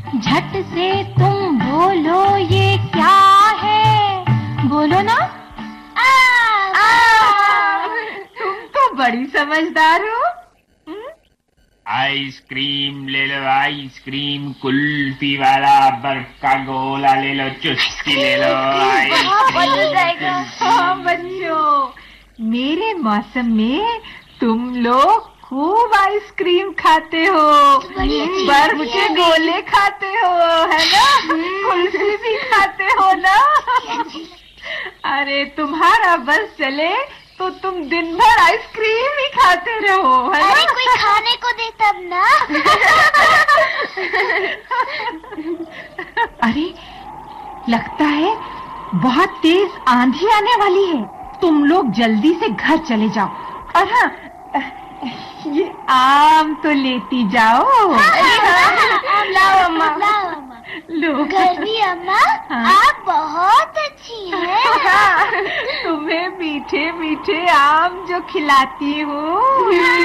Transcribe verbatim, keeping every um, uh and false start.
झट से तुम बोलो ये क्या है, बोलो ना। आम। आम। तुम तो बड़ी समझदार हो। आइसक्रीम ले लो आइसक्रीम, कुल्फी वाला बर्फ का गोला ले लो, चुस्की ले लो आइसक्रीम। हाँ बच्चों, मेरे मौसम में तुम लोग खूब आइसक्रीम खाते हो, बर्फ के गोले खाते हो, है ना, कुल्फी भी खाते हो ना। अरे तुम्हारा बस चले तो तुम दिन भर आइसक्रीम ही खाते रहो, है ना? अरे कोई खाने को दे तब ना। अरे लगता है बहुत तेज आंधी आने वाली है, तुम लोग जल्दी से घर चले जाओ। और हाँ, ये आम तो लेती जाओ। आम लाओ अम्मा। लाओ अम्मा। लो। गर्मी अम्मा, हाँ। आप बहुत अच्छी हैं। तुम्हें मीठे मीठे आम जो खिलाती हूँ।